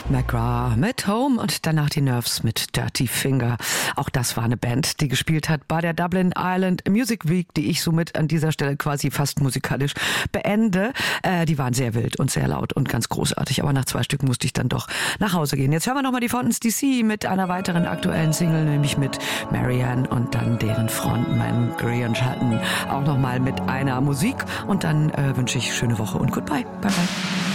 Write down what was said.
McGrath mit Home und danach die Nerves mit Dirty Finger. Auch das war eine Band, die gespielt hat bei der Dublin Ireland Music Week, die ich somit an dieser Stelle quasi fast musikalisch beende. Die waren sehr wild und sehr laut und ganz großartig, aber nach 2 Stück musste ich dann doch nach Hause gehen. Jetzt hören wir nochmal die Fountains DC mit einer weiteren aktuellen Single, nämlich mit Marianne und dann deren Frontman Grian Schatten auch nochmal mit einer Musik und dann wünsche ich schöne Woche und goodbye. Bye bye.